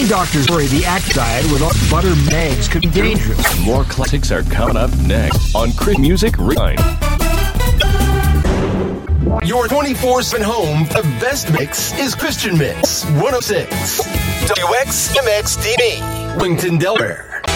doctors worry the act diet without butter and eggs could be dangerous. More classics are coming up next on Chris Music Rewind. Your 24/7 home, the best mix is Christian Mix 106. WXMX TV, Wington, Delaware.